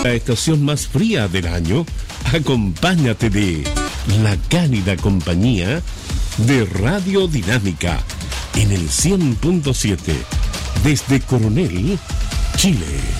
La estación más fría del año, acompáñate de la cálida compañía de Radio Dinámica en el 100.7 desde Coronel, Chile.